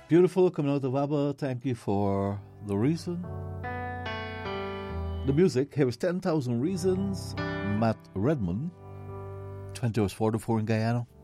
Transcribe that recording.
Beautiful coming out of ABBA. Thank you for the reason. The music, here is 10,000 Reasons, Matt Redman, 20 hours 44 in Guyana.